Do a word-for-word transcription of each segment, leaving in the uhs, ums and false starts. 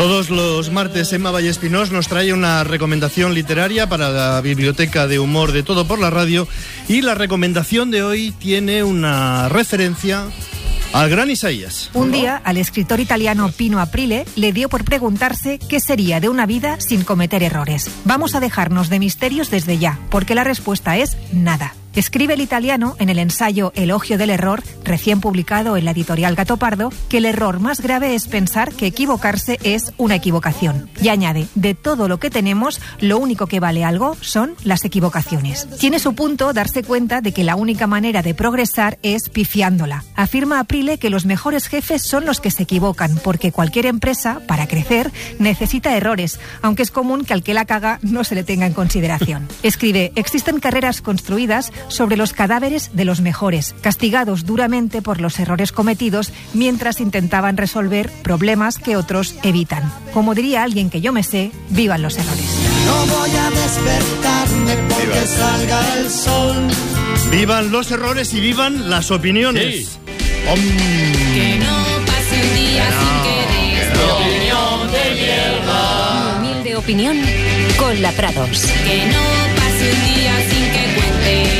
Todos los martes Emma Vallespinós nos trae una recomendación literaria para la biblioteca de humor de Todo por la Radio, y la recomendación de hoy tiene una referencia al gran Isaías. Un día, al escritor italiano Pino Aprile le dio por preguntarse qué sería de una vida sin cometer errores. Vamos a dejarnos de misterios desde ya, porque la respuesta es nada. Escribe el italiano en el ensayo Elogio del error, recién publicado en la editorial Gato Pardo, que el error más grave es pensar que equivocarse es una equivocación. Y añade, de todo lo que tenemos, lo único que vale algo son las equivocaciones. Tiene su punto darse cuenta de que la única manera de progresar es pifiándola. Afirma Aprile que los mejores jefes son los que se equivocan, porque cualquier empresa, para crecer, necesita errores, aunque es común que al que la caga no se le tenga en consideración. Escribe, existen carreras construidas sobre los cadáveres de los mejores, castigados duramente por los errores cometidos mientras intentaban resolver problemas que otros evitan. Como diría alguien que yo me sé, vivan los errores. No voy a despertarme porque Viva. salga el sol. Vivan los errores y vivan las opiniones. Sí. Om. Que no pase un día no, sin querer. no. Opinión de mierda. Humilde opinión con la Prados. Que no pase un día sin que cuente.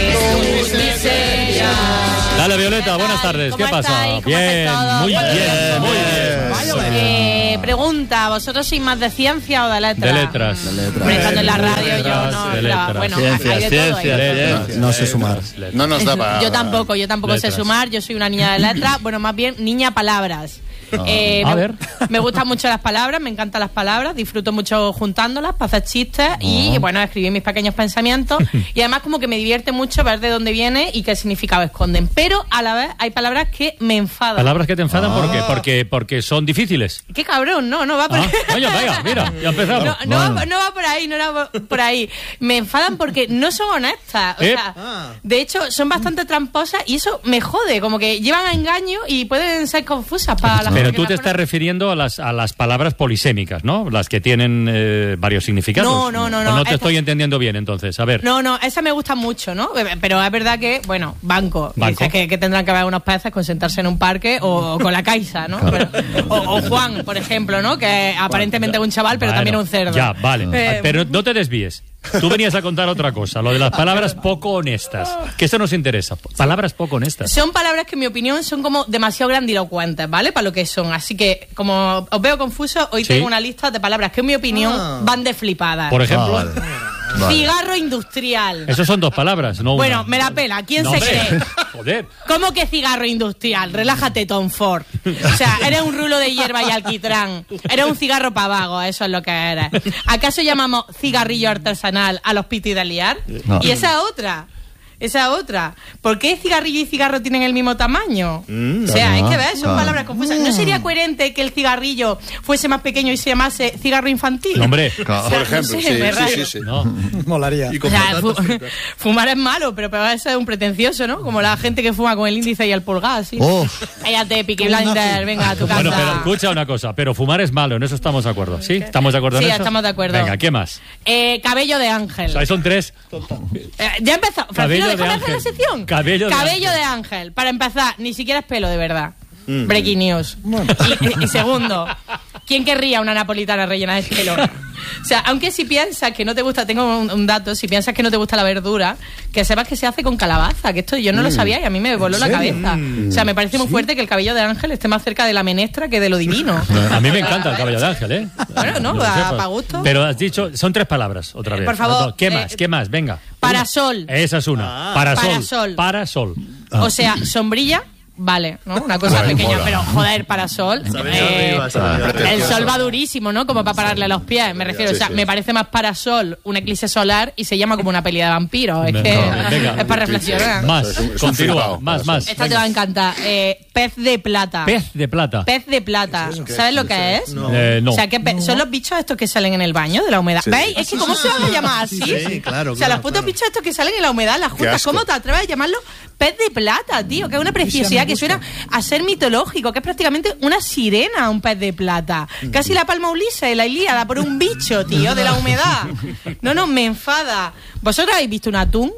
Dale, Violeta, buenas tardes. ¿Qué pasa? Estáis? Bien, muy bien, muy bien. Eh, pregunta, ¿vosotros sois más de ciencia o de letras? De letras. De letras. Hombre, estando en la radio yo no, de la- letras. bueno, Ciencias, hay de todo. ciencias, hay de todo. letras. No sé sumar. No nos da para... Yo tampoco, yo tampoco sé Letras. sumar, yo soy una niña de letras, bueno, más bien niña palabras. Eh, A me, ver. me gustan mucho las palabras, me encantan las palabras, disfruto mucho juntándolas para hacer chistes y bueno, escribir mis pequeños pensamientos, y además como que me divierte mucho ver de dónde viene y qué significado esconden, pero a la vez hay palabras que me enfadan. Palabras que te enfadan, ¿por qué? Porque, porque son difíciles. Qué cabrón, no, no va por Ah, oye, venga, mira, ya empezamos. No, no, Bueno. va, no va por ahí, no va por ahí. Me enfadan porque no son honestas. O ¿Eh? sea, Ah. de hecho, son bastante tramposas y eso me jode. Como que llevan a engaño y pueden ser confusas para las Pero porque tú las te estás ponen- refiriendo a las, a las palabras polisémicas, ¿no? Las que tienen eh, varios significados. No, no, no, ¿O no, no te esta- estoy entendiendo bien, entonces. A ver. No, no, esas me gustan mucho, ¿no? Pero es verdad que, bueno, banco. Banco. Dices que, que tendrán que haber unos peces con sentarse en un parque o, o con la Caixa, ¿no? Pero- o, o Juan, por ejemplo, ¿no? Que aparentemente es un chaval, pero Bueno, también un cerdo. Ya, vale. Eh, Pero no te desvíes. Tú venías a contar otra cosa, lo de las palabras poco honestas. Que eso nos interesa. Palabras poco honestas. Son palabras que, en mi opinión, son como demasiado grandilocuentes, ¿vale? Para lo que son. Así que, como os veo confusos, hoy Sí. tengo una lista de palabras que, en mi opinión, Ah. van de flipadas. Por ejemplo. Ah, vale. Vale. Cigarro industrial. Esos son dos palabras, no una. Bueno, me la pela. ¿Quién No, se hombre. cree? Joder. ¿Cómo que cigarro industrial? Relájate, Tom Ford. O sea, eres un rulo de hierba y alquitrán. Eres un cigarro pavago, eso es lo que eres. ¿Acaso llamamos cigarrillo artesanal a los pitis de liar? No. Y esa otra. Esa otra. ¿Por qué cigarrillo y cigarro tienen el mismo tamaño? Mm. O sea, hay que ver, son Claro. palabras confusas. ¿No sería coherente que el cigarrillo fuese más pequeño y se llamase cigarro infantil? No, hombre. Claro. O sea, Por ejemplo, no sé, sí, me sí, rayo. sí, sí. No. Molaría. Y O con sea, patatas fu- fritas. fumar es malo, pero peor es ser un pretencioso, ¿no? Como la gente que fuma con el índice y el pulgar, así. Uf. Cállate, Peaky Blinders, venga a tu casa. Bueno, pero escucha una cosa. Pero fumar es malo, en eso estamos de acuerdo. ¿Sí? ¿Estamos de acuerdo Sí, en eso? estamos de acuerdo. Venga, ¿qué más? Eh, cabello de ángel. O sea, ahí son tres. Eh, ya empezó. Cabello Francino, de déjame hacer ángel. la sección. Cabello de Cabello ángel. de ángel. Para empezar, ni siquiera es pelo de verdad. Breaking news. Y, y- y segundo, ¿quién querría una napolitana rellena de pelo? O sea, aunque si piensas que no te gusta, tengo un, un dato, si piensas que no te gusta la verdura, que sepas que se hace con calabaza, que esto yo no lo sabía y a mí me voló la cabeza. O sea, me parece muy fuerte que el cabello de ángel esté más cerca de la menestra que de lo divino. A mí me encanta el cabello de ángel, ¿eh? Bueno, no, Lo a- sepas. pa' gusto. Pero has dicho, son tres palabras, otra Eh, vez. por favor, ¿Qué eh, más? ¿Qué más? Venga. Parasol. Una. Esa es una. Parasol. Parasol. Parasol. O sea, sombrilla, vale, ¿no? Una cosa Bueno, pequeña, mola. pero joder, parasol. Sabes eh, arriba, sabes arriba. el sol va durísimo, ¿no? Como para pararle los pies, me refiero. Sí, o sea, sí. me parece más parasol un eclipse solar y se llama como una pelea de vampiros. Es que Venga, venga. es para reflexionar. Más. Es un- es un Continúa. flipado, Más, Parasol. más. Esta te va a encantar. Eh, pez de plata. Pez de plata. Pez de plata. ¿Sabes lo que es? No. Eh, no. O sea, que pe- son los bichos estos que salen en el baño de la humedad. Sí. ¿Veis? Es que ¿cómo se van a llamar así? Sí, claro, O sea, claro, los putos claro. bichos estos que salen en la humedad, las justas, asco. ¿cómo te atreves a llamarlo pez de plata, tío? Que es una preciosidad que suena a ser mitológico, que es prácticamente una sirena, un pez de plata. Casi la palma Ulises, la Ilíada, por un bicho, tío, de la humedad. No, no, me enfada. ¿Vosotros habéis visto un atún?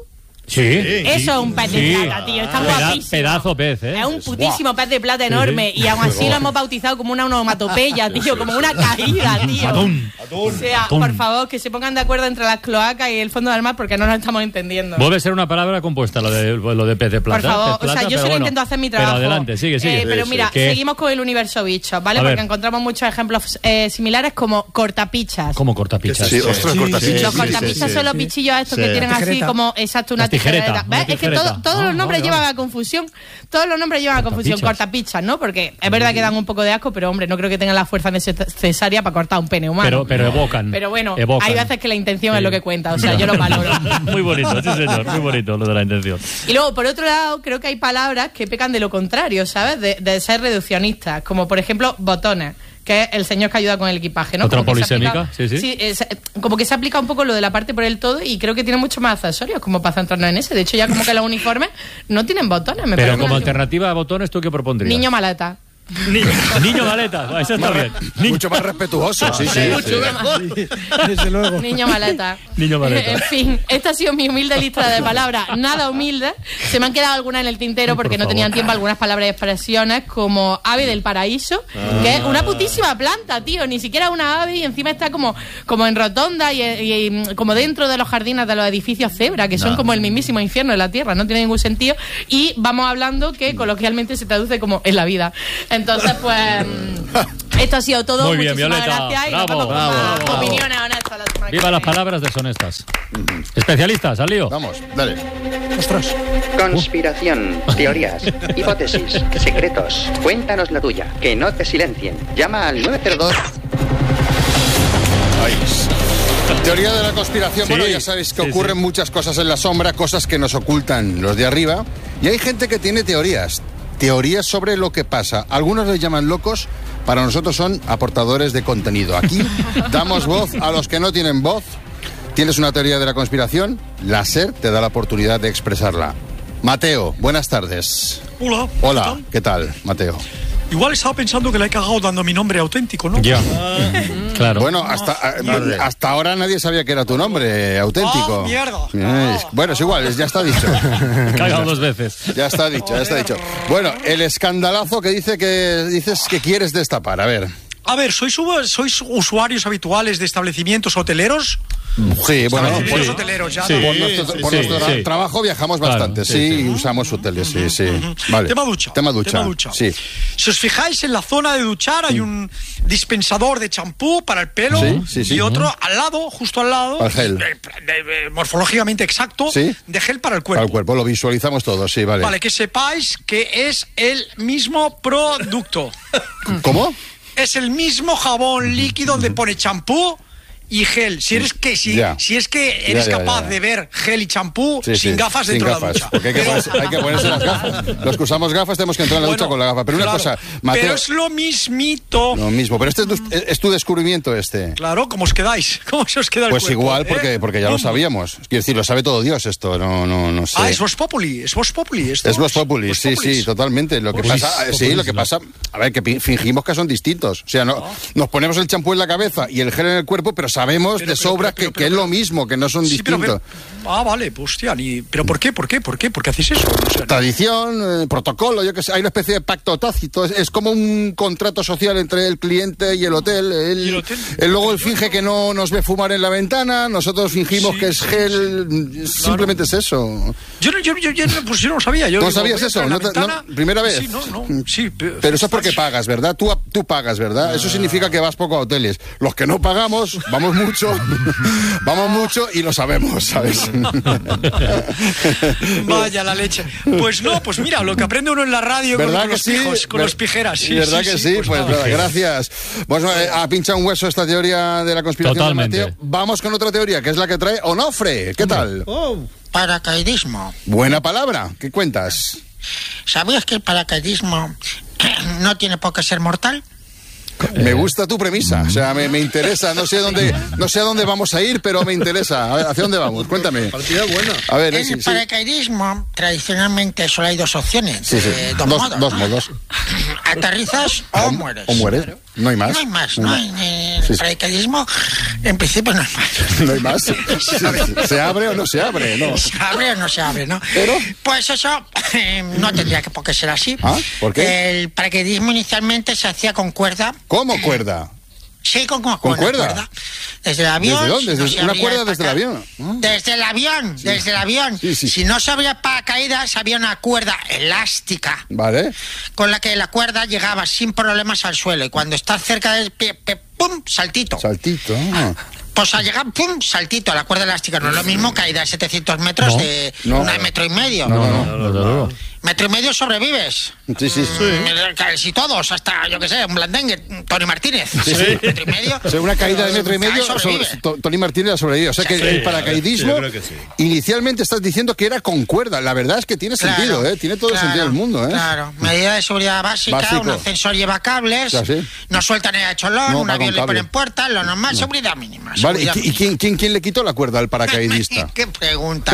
Sí. Eso es un pez de Sí. plata, tío. Está Peda- guapísimo. pedazo pez, ¿eh? Es un putísimo pez de plata enorme. Sí. Y aún así lo hemos bautizado como una onomatopeya, tío. Como una caída, tío. Atún. O sea, Atún. por favor, que se pongan de acuerdo entre las cloacas y el fondo del mar porque no nos estamos entendiendo. Vuelve a ser una palabra compuesta lo de, lo de pez de plata. Por favor, pez plata, o sea, yo pero solo bueno. intento hacer mi trabajo. Pero adelante, sigue, sigue. Eh, pero Sí, mira, sí. ¿Qué? seguimos con el universo bichos, ¿vale? A Porque ver. encontramos muchos ejemplos eh, similares como cortapichas. ¿Cómo cortapichas? Sí, ostras, cortapichas. Los sí, cortapichas sí, sí. son los bichillos estos Sí. que tienen así Tijereta. como, exacto, una Las tijeretas, tijereta. una ¿Ves? Es que tijereta. todo- todos Ah, los nombres vale, llevan vale. a confusión. Todos los nombres llevan a confusión. Cortapichas. Cortapichas, ¿no? Porque es verdad que dan un poco de asco, pero hombre, no creo que tengan la fuerza necesaria para cortar un pene humano. Pero, pero evocan. Pero bueno, evocan. hay veces que la intención Sí. es lo que cuenta, o sea, yo lo valoro. Muy bonito, sí señor, muy bonito lo de la intención. Y luego, por otro lado, creo que hay palabras que pecan de lo contrario, ¿sabes? De, de ser reduccionistas, como por ejemplo botones, que es el señor que ayuda con el equipaje, ¿no? ¿Otra Como que se polisémica? aplica- Sí, sí. es- como que se aplica un poco lo de la parte por el todo y creo que tiene mucho más accesorios como para centrarnos en ese. De hecho, ya como que los uniformes no tienen botones, me Pero parece. como alternativa a botones, ¿tú qué propondrías? Niño maleta. Niño, niño maleta, eso está bien. Niño, Mucho más respetuoso, sí, sí. Mucho más. Desde luego. Niño maleta. Niño maleta. En fin, esta ha sido mi humilde lista de palabras, nada humilde. Se me han quedado algunas en el tintero porque Por no favor. tenían tiempo algunas palabras y expresiones como ave del paraíso, que es una putísima planta, tío. Ni siquiera una ave y encima está como, como en rotonda y, y- y como dentro de los jardines de los edificios cebra, que son No. como el mismísimo infierno de la tierra. No tiene ningún sentido. Y vamos hablando que coloquialmente se traduce como en la vida. Entonces, pues... mm, esto ha sido todo. Muy bien, Muchísimas Violeta. gracias. Y nos Bravo, vemos con bravo, más bravo. opiniones honestas la semana que viva las viene. palabras deshonestas. Especialistas, al lío. Vamos, dale. Conspiración, teorías, hipótesis, secretos. Cuéntanos la tuya, que no te silencien. Llama al nueve cero dos. Ahí. Teoría de la conspiración. Sí, Bueno, ya sabéis que sí, ocurren sí. muchas cosas en la sombra, cosas que nos ocultan los de arriba. Y hay gente que tiene teorías. Teorías sobre lo que pasa. Algunos les llaman locos, para nosotros son aportadores de contenido. Aquí damos voz a los que no tienen voz. ¿Tienes una teoría de la conspiración? La SER te da la oportunidad de expresarla. Mateo, buenas tardes. Hola. Hola, ¿qué tal, Mateo? Igual estaba pensando que le he cagado dando mi nombre auténtico, ¿no? Ya. Claro. Bueno, hasta, eh, hasta ahora nadie sabía que era tu nombre auténtico. Ah, mierda. Eh, Bueno, es igual, es- ya está dicho. Cagado dos veces. Ya está dicho, ya está dicho. Bueno, el escandalazo que dice que dices que quieres destapar, a ver. A ver, ¿sois, u- ¿sois usuarios habituales de establecimientos hoteleros? Sí, bueno, Establecimientos por, hoteleros, ya. por ¿no? nuestro, sí, por sí, nuestro tra- sí. trabajo viajamos Claro, bastante, sí, sí, sí. usamos hoteles, sí, sí. Vale. Tema ducha. Tema ducha. Sí. Si os fijáis en la zona de duchar hay un dispensador de champú para el pelo Sí, sí, sí. y otro al lado, justo al lado, Para el gel. de- de- de- morfológicamente exacto, Sí. de gel para el cuerpo. Para el cuerpo, lo visualizamos todos, sí, vale. Vale, que sepáis que es el mismo producto. ¿Cómo? Es el mismo jabón líquido donde pone champú y gel. Si eres que si, Ya. si es que eres Ya, ya, capaz ya. de ver gel y champú Sí, sin sí, gafas sin dentro gafas, de la ducha. porque hay que, Pero- ponerse, hay que ponerse las gafas. Los que usamos gafas tenemos que entrar en la ducha Bueno, con la gafa. Pero una claro, cosa, Mateo, pero es lo mismito. lo mismo. Pero este es tu, es tu descubrimiento este. Claro, ¿cómo os quedáis? ¿Cómo se os queda el Pues cuerpo? igual, ¿Eh? porque, porque ya lo ¿Cómo? sabíamos. Quiero decir, lo sabe todo Dios esto, no, no, no sé. Ah, es Vox Populi, es Vox Populi esto. Es Vox Populi, Vox sí, Populis. sí, totalmente. Lo que Populis, pasa, sí, lo que pasa, a ver, que pi- fingimos que son distintos. O sea, no, nos ponemos el champú en la cabeza y el gel en el cuerpo, pero sabemos Pero, de pero, sobra pero, que, pero, que es pero- lo mismo, que no son Sí, pero- distintos. pero- ah, vale, pues hostia, ni, pero ¿por qué? ¿Por qué? ¿Por qué? ¿Por qué hacéis eso? O sea, no- Tradición, eh, protocolo, yo que sé, hay una especie de pacto tácito, es, es como un contrato social entre el cliente y el hotel. Él, ¿Y el hotel? él luego él finge que no nos ve fumar en la ventana, nosotros fingimos Sí, que es sí, gel, simplemente es eso. Yo, no- yo, yo, yo, no- pues yo no lo sabía. Yo ¿No digo, sabías voy a eso? entrar en ¿No la te- no- ventana. primera vez? Sí, no, no, sí. pe- Pero eso es porque pagas, ¿verdad? Tú, tú pagas, ¿verdad? Eso significa que vas poco a hoteles. Los que no pagamos, vamos mucho, vamos mucho y lo sabemos, ¿sabes? Vaya la leche. Pues no, pues mira, lo que aprende uno en la radio con, ¿Verdad con que los sí? pijos, con Ver- los pijeras. Sí, ¿Verdad sí, que sí, sí? pues Pues, nada. nada, gracias. Bueno, eh, ha pinchado un hueso esta teoría de la conspiración Totalmente. de Mateo. Vamos con otra teoría, que es la que trae Onofre. ¿Qué tal? Paracaidismo. Buena palabra. ¿Qué cuentas? ¿Sabías que el paracaidismo no tiene por qué ser mortal? Me gusta tu premisa, o sea, me, me interesa, no sé dónde, no sé a dónde vamos a ir, pero me interesa. A ver, ¿hacia dónde vamos? Cuéntame. Partida buena. A ver, En eh, sí, el sí. paracaidismo, tradicionalmente solo hay dos opciones. Sí, sí. eh, dos, Dos, modos. dos ¿no? modos. Aterrizas o mueres. O mueres. No hay más. No hay más, no hay, ni- el paracaidismo, en principio no hay más. No hay más. ¿Se, ¿Se abre o no se abre? No. ¿Se abre o no se abre, no? ¿Pero? Pues eso eh, no tendría que por qué ser así. ¿Ah? ¿Por qué? El paracaidismo inicialmente se hacía con cuerda. ¿Cómo cuerda? Sí, con, con, ¿Con cuerda? cuerda. Desde el avión. ¿Desde dónde? no ¿Desde una cuerda el desde el avión? Ah. Desde el avión, sí. desde el avión. Sí, sí. Si no se abría paracaídas, había una cuerda elástica. Vale. Con la que la cuerda llegaba sin problemas al suelo. Y cuando estás cerca del pie, pie ¡pum! Saltito. Saltito. Ah. Pues al llegar, ¡pum! Saltito a la cuerda elástica. No es lo mismo caída de setecientos metros no, de no, un metro y medio. No, no, no. no, no, no. Metro y medio sobrevives. Sí, sí, sí. Casi todos, hasta, yo qué sé, un blandengue, Tony Martínez. Sí, sí. Metro y medio. O sea, una caída de metro y medio, so, Tony Martínez ha sobrevivido. O sea, que sí, el paracaidismo, sí, sí. inicialmente estás diciendo que era con cuerda. La verdad es que tiene claro, sentido, ¿eh? Tiene todo claro, el sentido del mundo, ¿eh? Claro. Medida de seguridad básica, Básico. Un ascensor lleva cables, ¿sí? No sueltan el cholón, no, un avión le ponen puertas, lo normal, no. seguridad mínima. Seguridad vale, ¿y, ¿y quién, quién, quién le quitó la cuerda al paracaidista? ¿Qué pregunta?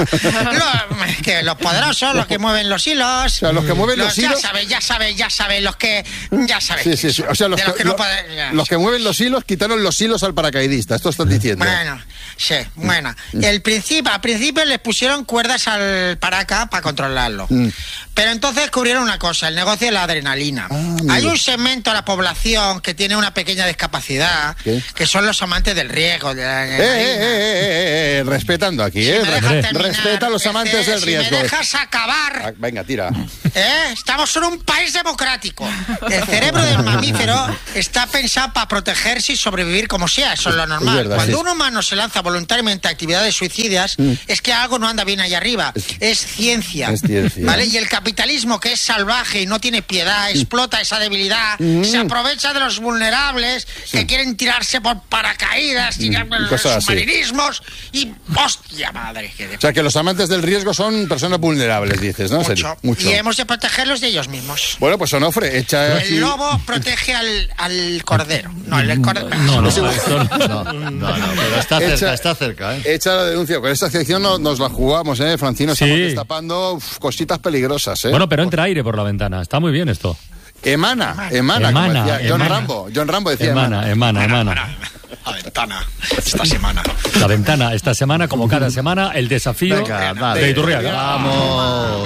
los, que los poderosos, los que mueven los hilos. O sea, los que mueven los, los hilos. Ya sabes, ya sabes, ya sabes, los que. Ya sabes. Sí, sí, sí. O sea, los, que, los, que, no lo, pueden, los que mueven los hilos quitaron los hilos al paracaidista. Esto estás diciendo. Bueno, sí, bueno. El principio, al principio les pusieron cuerdas al paraca para controlarlo. Mm. Pero entonces descubrieron una cosa, el negocio de la adrenalina. Ah, hay un segmento de la población que tiene una pequeña discapacidad, ¿qué? Que son los amantes del riesgo. De la eh, eh, eh, eh, eh, respetando aquí, si eh. Terminar, respeta a los amantes este, del riesgo. Si me dejas acabar. Ah, venga, tira. ¿Eh? Estamos en un país democrático. El cerebro del mamífero está pensado para protegerse y sobrevivir como sea, eso es lo normal. Es verdad, Cuando sí. un humano se lanza voluntariamente a actividades suicidas, mm. es que algo no anda bien ahí arriba. Es, es ciencia. Es ciencia. ¿Vale? Y el capitalismo, que es salvaje y no tiene piedad, explota esa debilidad, mm. se aprovecha de los vulnerables sí. que quieren tirarse por paracaídas, tirar mm. los submarinismos y ¡hostia madre! Que de... O sea, que los amantes del riesgo son personas vulnerables, dices, ¿no? Mucho. Mucho. Y hemos de protegerlos de ellos mismos. Bueno, pues Onofre, echa... El lobo protege al, al cordero. No, el cordero... No, no, no, no, no, no, pero está cerca, echa, está cerca, ¿eh? Echa la denuncia. Con esta sección no, nos la jugamos, ¿eh, Francino? Estamos sí. destapando uf, cositas peligrosas, ¿eh? Bueno, pero entra aire por la ventana. Está muy bien esto. Emana, emana, emana, como decía John emana. Rambo. John Rambo decía emana. Emana, emana, emana. La ventana, esta semana. La ventana, esta semana, como cada semana, el desafío Venga, vale. de Iturriaga. Vamos.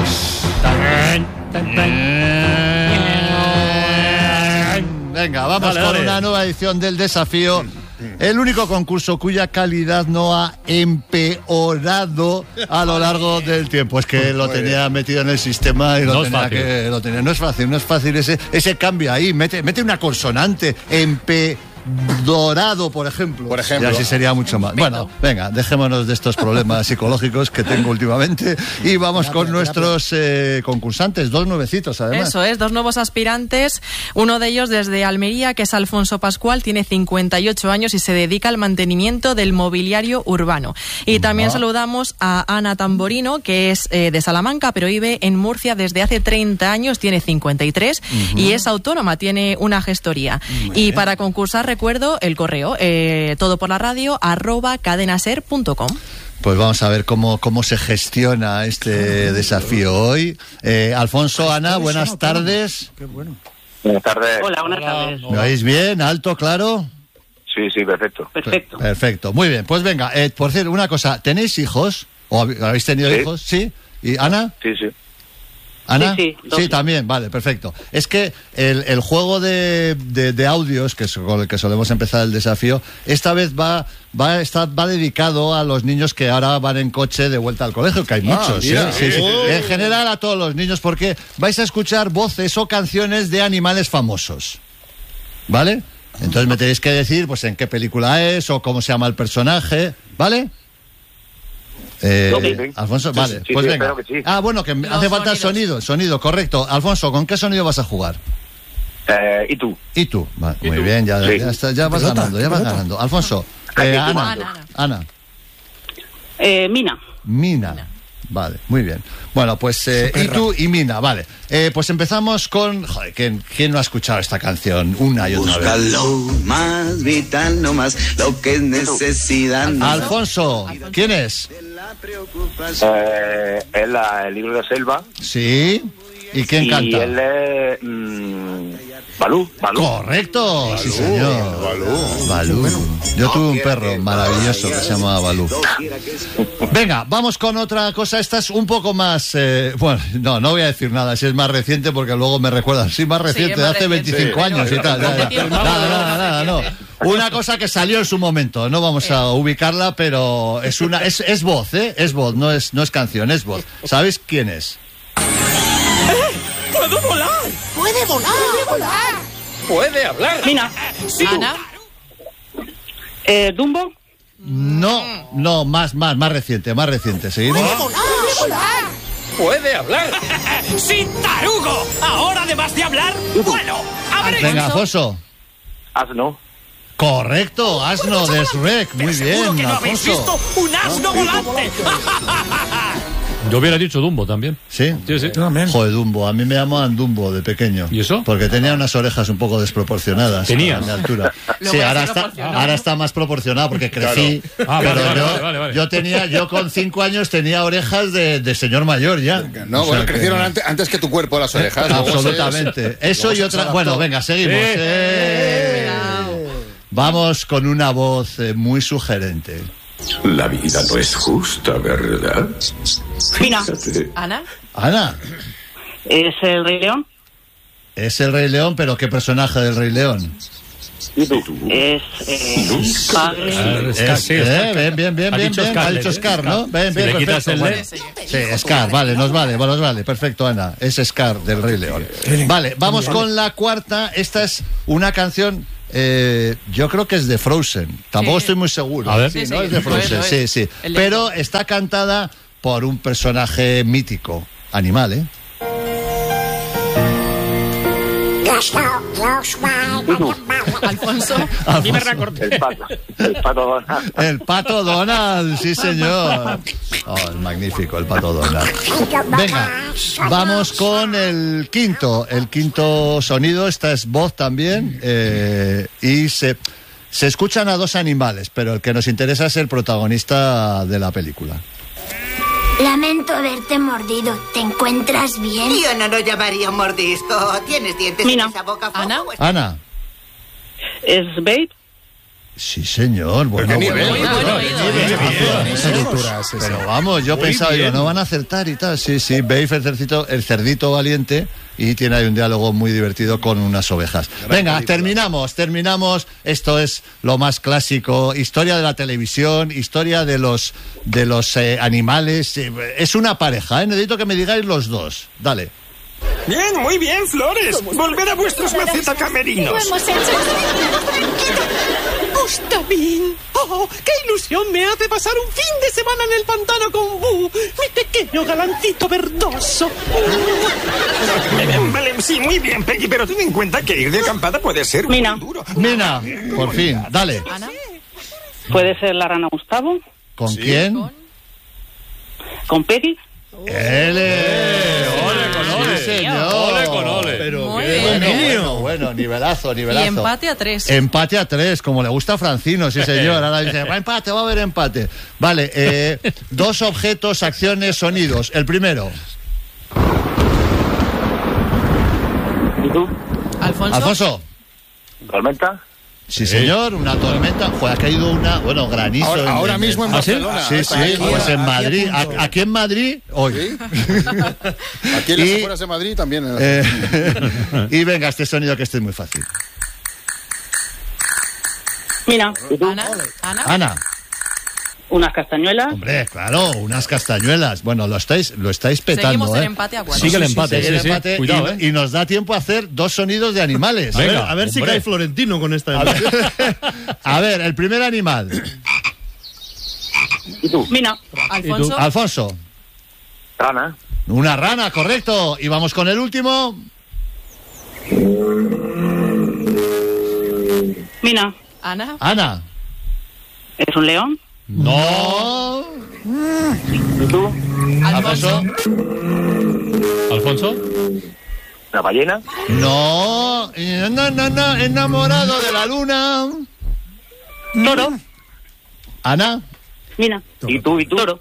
Venga, vamos dale, con dale. una nueva edición del desafío. El único concurso cuya calidad no ha empeorado a lo largo del tiempo. Es que lo tenía metido en el sistema y lo, no tenía que, lo tenía. No es fácil, no es fácil ese, ese cambio ahí. Mete, mete una consonante, empe... dorado, por ejemplo. Por ejemplo. Y así sería mucho más. Bueno, venga, dejémonos de estos problemas psicológicos que tengo últimamente y vamos con nuestros eh, concursantes, dos nuevecitos además. Eso es, dos nuevos aspirantes, uno de ellos desde Almería, que es Alfonso Pascual, tiene cincuenta y ocho años y se dedica al mantenimiento del mobiliario urbano. Y también ah. saludamos a Ana Tamborino, que es eh, de Salamanca, pero vive en Murcia desde hace treinta años, tiene cincuenta y tres uh-huh. y es autónoma, tiene una gestoría. Uh-huh. Y para concursar, recuerdo el correo, eh, todo por la radio, arroba cadenaser punto com. Pues vamos a ver cómo, cómo se gestiona este desafío hoy. Eh, Alfonso, Ana, buenas tardes. Qué bueno. Buenas tardes. Hola, buenas tardes. ¿Me oís bien? ¿Alto, claro? Sí, sí, perfecto. Perfecto. Perfecto, muy bien. Pues venga, eh, por cierto, una cosa, ¿tenéis hijos? ¿O habéis tenido ¿Sí? hijos? ¿Sí? ¿Y Ana? Sí, sí. ¿Ana? Sí, sí, sí, también, vale, perfecto. Es que el, el juego de, de, de audios, que es con el que solemos empezar el desafío, esta vez va va está, va dedicado a los niños que ahora van en coche de vuelta al colegio, que hay ah, muchos. Mira, ¿eh? sí, sí. Oh. En general a todos los niños, porque vais a escuchar voces o canciones de animales famosos. ¿Vale? Entonces me tenéis que decir pues en qué película es o cómo se llama el personaje, ¿vale? Eh, okay. Alfonso, sí, vale, sí, pues sí, venga. Que sí. Ah, bueno, que Los hace falta sonido, sonido, correcto. Alfonso, ¿con qué sonido vas a jugar? Eh, ¿Y tú? ¿Y tú? Va, ¿Y muy tú? bien, ya, sí. ya, está, ya vas pelota, ganando, ya vas pelota. ganando. Alfonso, eh, Ana, Ana. Ana. Eh, Mina. Mina. Mina. Vale, muy bien. Bueno, pues eh, y tú y Mina, vale. Eh, pues empezamos con... Joder, ¿quién, ¿quién no ha escuchado esta canción una y otra Busca vez? Lo más vital, no más lo que es necesidad. No Alfonso, ¿quién es? Eh, es la, el libro de Selva. Sí. ¿Y quién y canta? él es... Mmm, Balú, Balú. Correcto, Balú, sí señor. Balú. Balú. Yo tuve un perro maravilloso que se llamaba Balú. Venga, vamos con otra cosa. Esta es un poco más... Eh, bueno, no, no voy a decir nada si es más reciente porque luego me recuerdan. Sí, más reciente, Sí, de más hace reciente. veinticinco Sí. años y tal. Nada, Hace tiempo. nada, nada, nada, no. Una cosa que salió en su momento. No vamos a ubicarla, pero es una es, es voz, ¿eh? Es voz, no es, no es canción, es voz. ¿Sabéis quién es? ¡Puedo volar! ¡Puede volar! ¡Puede volar! Puede hablar. Mina. Ana. Eh, Dumbo. No, no, más, más, más reciente, más reciente. ¿Seguimos? ¡Puede volar! ¡Puede volar! Puede hablar. ¡Sin tarugo! Ahora, además de hablar, bueno, habré Venga, Afonso. Asno. Correcto, asno de Shrek. Muy Seguro bien, que no habéis visto Alfonso. un asno volante. Yo hubiera dicho Dumbo también. ¿Sí? Sí, sí. Joder, Dumbo. A mí me llamaban Dumbo de pequeño. ¿Y eso? Porque tenía unas orejas un poco desproporcionadas. ¿Tenía? De altura. Lo Sí, voy a ahora hacer está, proporcionado. ahora está más proporcionado porque crecí. Claro. Ah, pero vale, vale, yo, vale, vale, vale. yo tenía, yo con cinco años tenía orejas de, de señor mayor ya. No, O sea bueno, que- crecieron antes, antes que tu cuerpo las orejas. luego se- Absolutamente. Eso luego y se otra. adaptó. Bueno, venga, seguimos. Eh. Eh. Vamos con una voz eh, muy sugerente. La vida no es justa, ¿verdad? Mina. Ana. Ana, ¿Es el Rey León? es el Rey León, pero ¿qué personaje del Rey León? Es eh, Scar. Es- sí, eh, Scar. bien, bien, bien, Ha bien, dicho bien. Scar, Ha dicho ¿eh? Scar, ¿no? Bien, Si bien, le quitas perfecto. el Bueno. D. Sí, Scar, vale, nos vale, nos vale. Perfecto, Ana. Es Scar del Rey León. Vale, vamos con la cuarta. Esta es una canción. eh, yo creo que es de Frozen. Tampoco Sí. estoy muy seguro. A ver. Sí, Sí, ¿no? sí, Es de lo es, Frozen, lo es. sí, sí. El Pero está cantada por un personaje mítico. Animal, ¿eh? Alfonso. A mí me recorté. El pato. El pato Donald. El Pato Donald, sí señor. Oh, es magnífico, el Pato Donald. Venga, vamos con el quinto. El quinto sonido, esta es voz también. eh, y se, se escuchan a dos animales, pero el que nos interesa es el protagonista de la película. Lamento haberte mordido. ¿Te encuentras bien? Yo no lo llamaría un mordisco. Tienes dientes Mina. en esa boca. Ana. Ana. ¿Es Babe? Sí, señor. Bueno, qué bueno, nivel, bueno, bueno, bueno, bueno, bueno. Pero vamos, yo pensaba, digo, no van a acertar y tal. Sí, sí, Babe, el cerdito, el cerdito valiente, y tiene ahí un diálogo muy divertido con unas ovejas. Venga, terminamos, terminamos. Esto es lo más clásico, historia de la televisión, historia de los de los eh, animales. Eh, Es una pareja, ¿eh? Necesito que me digáis los dos. Dale. Bien, muy bien, Flores. Volved a vuestros macetacamerinos. Lo hemos hecho. Gustavín. Oh, qué ilusión me hace pasar un fin de semana en el pantano con Bu, mi pequeño galancito verdoso. Vale, sí, muy bien, Peggy, pero ten en cuenta que ir de acampada puede ser muy Mina. duro. Mina, por fin, dale. Ana. ¿Puede ser la rana Gustavo? ¿Con quién? ¿Con Peggy? ¡Ele! Ole con ole. Sí, señor. Ole con ole. Pero Muy qué bien, Bueno, ¿eh? bueno, bueno, nivelazo, Y nivelazo. empate a tres. Empate a tres, como le gusta a Francino, sí señor. Ahora dice, va empate, va a haber empate. Vale, eh, dos objetos, acciones, sonidos. El primero, ¿Y tú? Alfonso. Alfonso. ¿Tormenta? Sí, señor, una tormenta. Joder, ha caído una, bueno, granizo. Ahora, en- ahora mismo en ¿Ah, sí? Barcelona. Sí, sí, Aquí, pues en aquí a Madrid. punto. A- Aquí en Madrid, hoy. Aquí en las Y- afueras de Madrid también. Eh, y venga, este sonido que este es muy fácil. Mina. Ana. Ana. Ana. Unas castañuelas. Hombre, claro, unas castañuelas. Bueno, lo estáis, lo estáis petando, Seguimos en ¿eh? empate a cuatro. Sigue el empate, Sigue sí, el sí. empate Cuidado, y, ¿eh? y nos da tiempo a hacer dos sonidos de animales. A ver, Venga, a ver si hombre. cae Florentino con esta. A ver, a ver, el primer animal. ¿Y tú? Mina. Alfonso. Alfonso. Rana. Una rana, correcto. Y vamos con el último. Mina. Ana. Ana. ¿Es un león? No. ¿Y tú? Alfonso. ¿Alfonso? ¿Una ballena? No. No, no, no. Enamorado de la luna. Toro. Ana. Mina. ¿Y tú? ¿Y tú? Toro.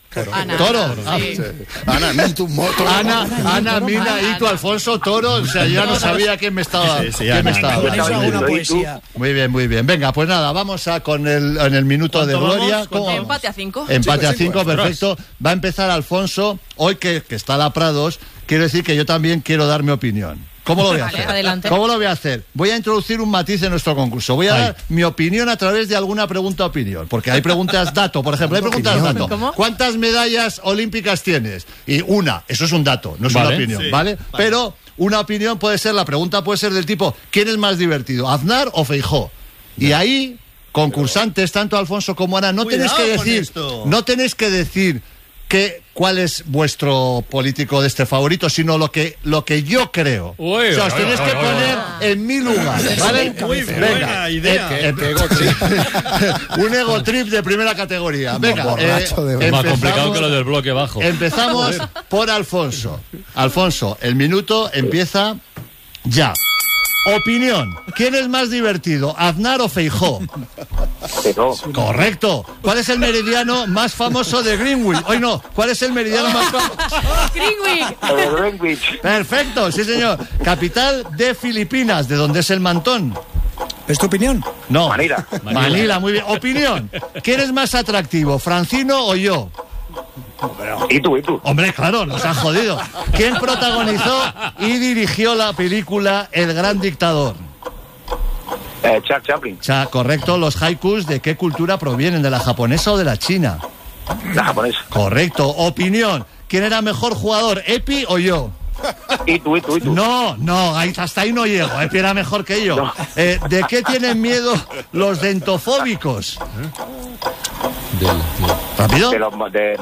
Ana. Toro. Sí. Ah, Ana, Mina, tú, moto. Ana, Ana, Mina y tú, Alfonso, Toro. O sea, yo ya no sabía quién me estaba, Sí, sí, quién Ana. me estaba Con eso hablando. hago una poesía. Muy bien, muy bien. Venga, pues nada, vamos a con el, en el minuto de ¿Cuánto vamos? gloria. ¿Cuánto ¿Cómo vamos? Empate a cinco. Empate a Cinco, cinco, cinco. perfecto. Va a empezar Alfonso. Hoy que, que está la Prados, quiero decir que yo también quiero dar mi opinión. ¿Cómo lo voy a Vale, hacer? adelante. ¿Cómo lo voy a hacer? Voy a introducir un matiz en nuestro concurso. Voy a Ay. dar mi opinión a través de alguna pregunta opinión. Porque hay preguntas dato, por ejemplo. Hay preguntas dato. ¿Cómo? ¿Cuántas medallas olímpicas tienes? Y una. Eso es un dato, no es Vale. una opinión, Sí, ¿vale? vale. Pero una opinión puede ser, la pregunta puede ser del tipo, ¿quién es más divertido, Aznar o Feijó? Y ahí, concursantes, tanto Alfonso como Ana, no Cuidado tenéis que con decir, esto. no tenéis que decir que, cuál es vuestro político de este favorito, sino lo que, lo que yo creo. Uy, o sea, os uy, tenéis uy, que uy, poner en mi lugar, ¿vale? Muy buena idea. eh, eh, un ego trip de primera categoría. Venga, borracho de eh, verdad. Es más empezamos- complicado que lo del bloque bajo. Empezamos por Alfonso. Alfonso, el minuto empieza ya. Opinión. ¿Quién es más divertido, Aznar o Feijó? Pero, Correcto. ¿Cuál es el meridiano más famoso de Greenwich? Hoy no. ¿Cuál es el meridiano más famoso? Greenwich. el Greenwich. Perfecto, sí señor. Capital de Filipinas, ¿de dónde es el mantón? ¿Es tu opinión? No. Manila. Manila, muy bien. Opinión. ¿Quién es más atractivo, Francino o yo? ¿Y tú, y tú? Hombre, claro, nos han jodido. ¿Quién protagonizó y dirigió la película El Gran Dictador? Eh, Charles Chaplin, Cha, correcto. ¿Los haikus de qué cultura provienen? ¿De la japonesa o de la china? la japonesa. Correcto. Opinión. ¿Quién era mejor jugador, Epi o yo? ¿Y tú, y tú, y tú? No, no, ahí, hasta ahí no llego. Epi era mejor que yo. No. Eh, ¿De qué tienen miedo los dentofóbicos? ¿Rápido? De los, de,